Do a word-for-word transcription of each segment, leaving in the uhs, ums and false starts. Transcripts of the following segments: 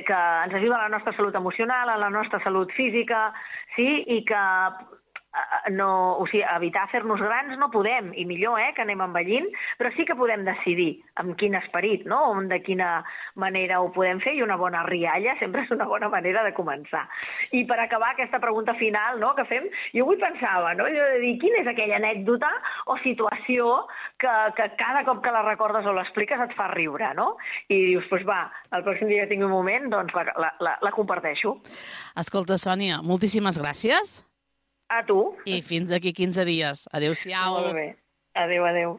que ens ajuda a la nostra salut emocional, a la nostra salut física, sí, i que no, o sigui, evitar fer-nos grans no podem, i millor eh, que anem envellint, però sí que podem decidir amb quin esperit, no? O de quina manera ho podem fer, i una bona rialla sempre és una bona manera de començar. I per acabar aquesta pregunta final, no?, que fem, jo avui pensava, no?, jo de dir, quina és aquella anècdota o situació que, que cada cop que la recordes o l'expliques et fa riure, no? I dius, doncs va, el pròxim dia que tingui un moment, doncs la, la, la comparteixo. Escolta, Sònia, moltíssimes gràcies. A tu. I fins d'aquí quinze dies. Adéu-siau. Molt bé. Adéu, adéu.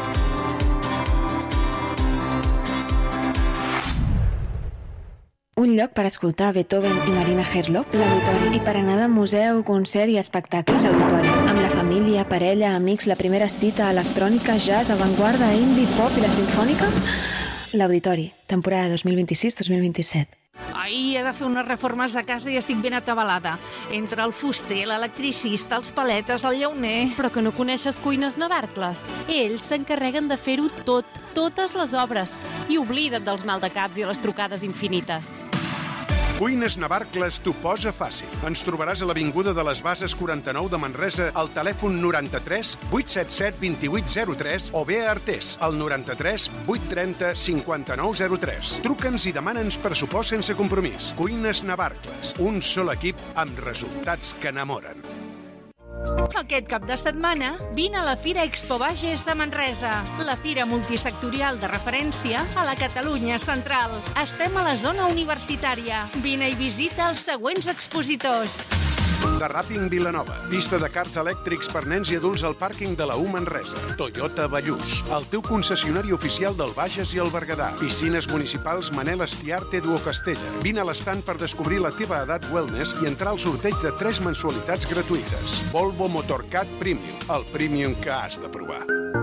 Un lloc per escoltar Beethoven i Marina Herlop, l'Auditori. I per anar de museu, concert i espectacle, l'Auditori. Amb la família, parella, amics, la primera cita, electrònica, jazz, avantguarda, indie, pop i la sinfònica... L'Auditori, temporada dos mil vint-i-sis dos mil vint-i-set. Ai, he de fer unes reformes de casa i estic ben atabalada. Entre el fuster, l'electricista, els paletes, el llauner... Però que no coneixes Cuines Navarcles? Ells s'encarreguen de fer-ho tot, totes les obres. I oblida't dels maldecaps i les trucades infinites. Cuines Navarcles t'ho posa fàcil. Ens trobaràs a l'Avinguda de les Bases quaranta-nou de Manresa al telèfon noranta-tres vuit set set dos vuit zero tres o bé a Artés al noranta-tres vuit trenta cinquanta-nou zero tres. Truca'ns i demana'ns pressupost sense compromís. Cuines Navarcles, un sol equip amb resultats que enamoren. Aquest cap de setmana vine a la Fira Expo Bages de Manresa, la fira multisectorial de referència a la Catalunya central. Estem a la zona universitària. Vine i visita els següents expositors. The Rapping Vilanova, pista de karts elèctrics per nens i adults al pàrquing de la U Manresa. Toyota Ballús, el teu concessionari oficial del Bages i el Berguedà. Piscines municipals Manel Estiarte Duo Castella. Vine a l'estand per descobrir la teva edat wellness i entrar al sorteig de tres mensualitats gratuïtes. Volvo Motorcat Premium, el premium que has de provar.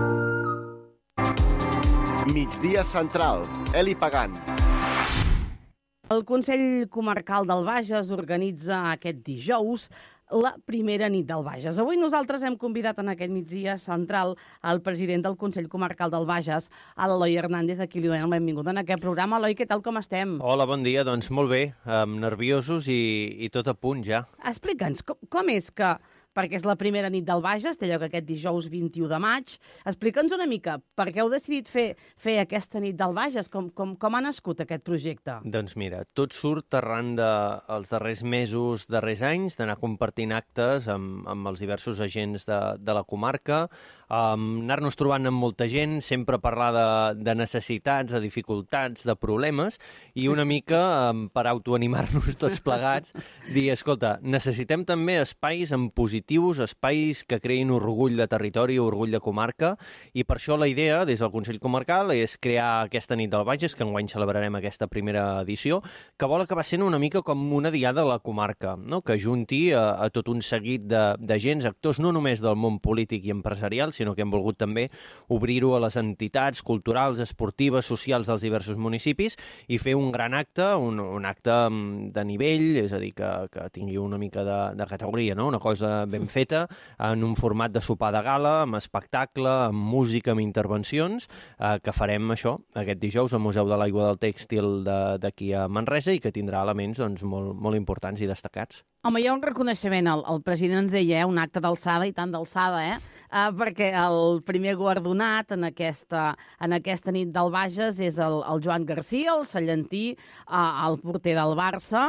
Migdia Central, Eli Pagant. El Consell Comarcal del Bages organitza aquest dijous la primera nit del Bages. Avui nosaltres hem convidat en aquest migdia central el president del Consell Comarcal del Bages, l'Eloi Hernández, a qui li donem la benvinguda en aquest programa. Eloi, què tal, com estem? Hola, bon dia. Doncs molt bé, um, nerviosos i, i tot a punt ja. Explica'ns, com, com és que, perquè és la primera nit del Bages, té lloc aquest dijous vint-i-u de maig, explica'ns una mica per què heu decidit fer, fer aquesta nit del Bages, com, com, com ha nascut aquest projecte? Doncs mira, tot surt arran dels de, darrers mesos, darrers anys, d'anar compartint actes amb, amb els diversos agents de, de la comarca, um, anar-nos trobant amb molta gent, sempre parlar de, de necessitats, de dificultats, de problemes, i una mica um, per autoanimar-nos tots plegats, dir, escolta, necessitem també espais en positiu, espais que creïn orgull de territori, orgull de comarca, i per això la idea des del Consell Comarcal és crear aquesta nit del Bages, que enguany celebrarem aquesta primera edició, que vol acabar sent una mica com una diada de la comarca, no? Que junti a, a tot un seguit de, de gens, actors no només del món polític i empresarial, sinó que hem volgut també obrir-ho a les entitats culturals, esportives, socials dels diversos municipis i fer un gran acte, un, un acte de nivell, és a dir, que, que tingui una mica de, de categoria, no? Una cosa ben feta, en un format de sopar de gala, amb espectacle, amb música, amb intervencions, eh, que farem això aquest dijous al Museu de l'Aigua del Tèxtil d'aquí a Manresa i que tindrà elements doncs, molt, molt importants i destacats. Home, hi ha un reconeixement, el, el president ens deia, eh, un acte d'alçada i tant d'alçada, eh? Uh, perquè el primer guardonat en aquesta, en aquesta nit del Bages és el, el Joan Garcia, el cellentí, uh, el porter del Barça,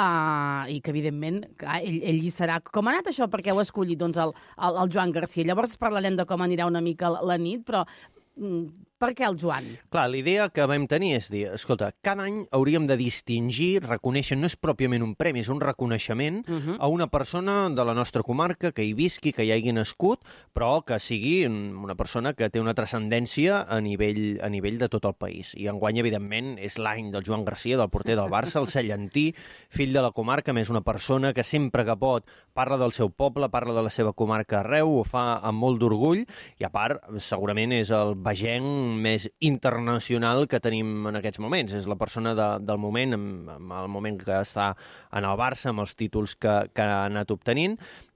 uh, i que evidentment clar, ell, ell hi serà. Com ha anat això? Perquè heu escollit doncs, el, el, el Joan Garcia. Llavors parlarem de com anirà una mica la, la nit, però mm, per què el Joan? Clar, l'idea que vam tenir és dir, escolta, cada any hauríem de distingir, reconèixer, no és pròpiament un premi, és un reconeixement uh -huh. a una persona de la nostra comarca que hi visqui, que hi hagi nascut, però que sigui una persona que té una transcendència a nivell, a nivell de tot el país. I enguany, evidentment, és l'any del Joan Garcia, del porter del Barça, el cellentí, fill de la comarca, més una persona que sempre que pot parla del seu poble, parla de la seva comarca arreu, ho fa amb molt d'orgull, i a part, segurament és el bagenc més internacional que tenim en aquests moments. És la persona de, del moment, en, en el moment que està en el Barça, amb els títols que, que ha anat obtenint.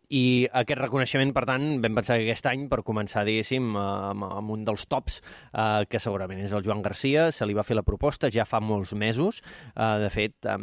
I aquest reconeixement, per tant, vam pensar que aquest any, per començar, diguéssim, amb, amb un dels tops, eh, que segurament és el Joan Garcia, se li va fer la proposta ja fa molts mesos. Eh, de fet,